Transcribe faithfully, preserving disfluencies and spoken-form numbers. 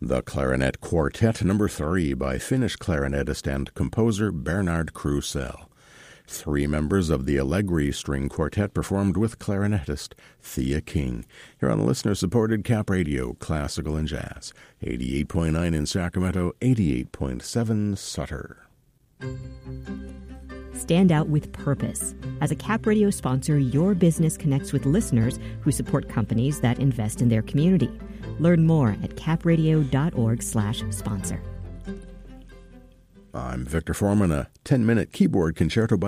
The Clarinet Quartet Number three by Finnish clarinetist and composer Bernard Krusell. Three members of the Allegri String Quartet performed with clarinetist Thea King. Here on the listener-supported Cap Radio, Classical and Jazz. eighty-eight point nine in Sacramento, eighty-eight point seven Sutter. Stand out with purpose. As a Cap Radio sponsor, your business connects with listeners who support companies that invest in their community. Learn more at capradio.org slash sponsor. I'm Victor Foreman, a ten-minute keyboard concerto by